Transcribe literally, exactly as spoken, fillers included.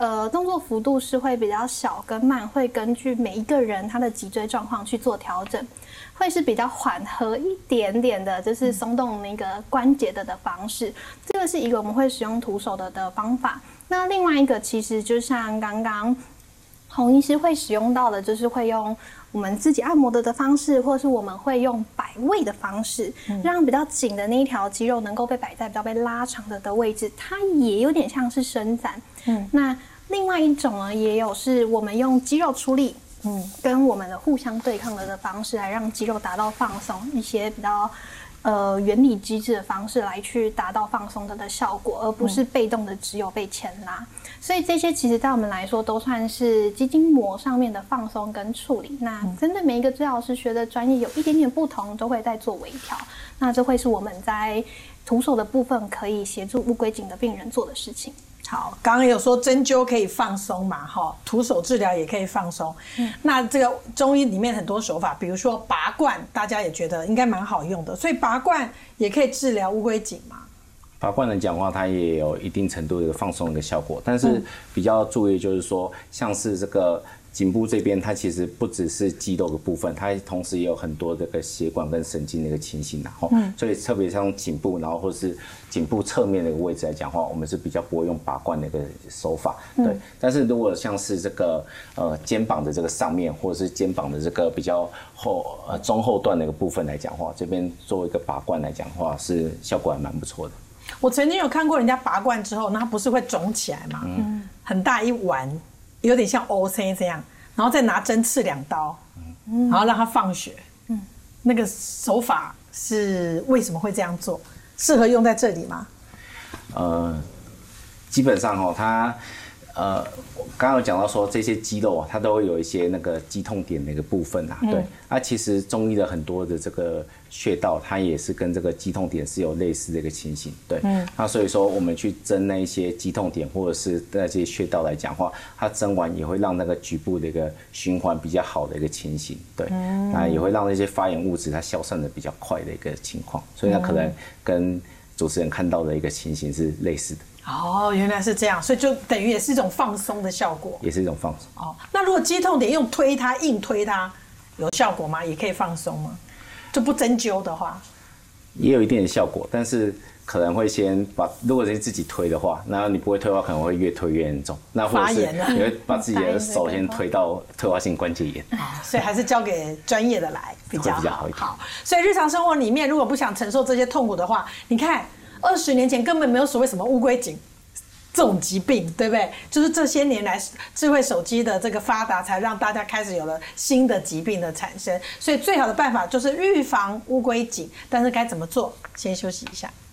呃动作幅度是会比较小跟慢，会根据每一个人他的脊椎状况去做调整，会是比较缓和一点点的，就是松动那个关节的的方式。这个是一个我们会使用徒手的的方法。那另外一个其实就像刚刚洪医师会使用到的，就是会用我们自己按摩的的方式，或是我们会用摆位的方式，让比较紧的那一条肌肉能够被摆在比较被拉长的的位置，它也有点像是伸展。嗯，那另外一种呢，也有是我们用肌肉出力，嗯，跟我们的互相对抗的的方式，来让肌肉达到放松，一些比较呃原理机制的方式来去达到放松的的效果，而不是被动的只有被牵拉。所以这些其实在我们来说都算是肌筋膜上面的放松跟处理。那针对每一个治疗师学的专业有一点点不同，都会在做微调。那这会是我们在徒手的部分可以协助乌龟颈的病人做的事情。 好，刚刚有说针灸可以放松嘛，哈，徒手治疗也可以放松。嗯，那这个中医里面很多手法，比如说拔罐，大家也觉得应该蛮好用的，所以拔罐也可以治疗乌龟颈嘛。 拔罐来讲的话，它也有一定程度的一个放松的一个效果，但是比较注意就是说，像是这个颈部这边，它其实不只是肌肉的部分，它同时也有很多这个血管跟神经的一个情形，然后，嗯、所以特别像颈部，然后或是颈部侧面的一个位置来讲的话，我们是比较不会用拔罐的一个手法，对。嗯、但是如果像是这个呃肩膀的这个上面，或者是肩膀的这个比较后呃中后段的一个部分来讲的话，这边做一个拔罐来讲的话，是效果还蛮不错的。 我曾经有看过人家拔罐之后，那它不是会肿起来吗？嗯，很大一丸，有点像 O C 这样，然后再拿针刺两刀，嗯，然后让它放血。嗯，那个手法是为什么会这样做？适合用在这里吗？ 呃，基本上哦，它呃，刚刚有讲到说这些肌肉啊，它都会有一些那个肌痛点的一个部分啊，嗯、对。那、啊、其实中医的很多的这个穴道，它也是跟这个肌痛点是有类似的一个情形，对。嗯。那所以说，我们去针那一些肌痛点或者是那些穴道来讲的话，它针完也会让那个局部的一个循环比较好的一个情形，对。嗯。那也会让那些发炎物质它消散的比较快的一个情况，所以它可能跟主持人看到的一个情形是类似的。 哦，原来是这样，所以就等于也是一种放松的效果， 也是一种放松。 哦，那如果肌痛点用推它、硬推它，有效果吗？也可以放松吗？就不针灸的话， 也有一定的效果，但是可能会先把，如果是自己推的话，那你不会推的话，可能会越推越严重。那或者是你会把自己的手先推到退化性关节炎。 啊，所以还是交给专业的来比较好。 比较好一点。 好，所以日常生活里面，如果不想承受这些痛苦的话，你看。二十年前根本没有所谓什么乌龟颈这种疾病，对不对？就是这些年来智慧手机的这个发达，才让大家开始有了新的疾病的产生。所以最好的办法就是预防乌龟颈，但是该怎么做？先休息一下。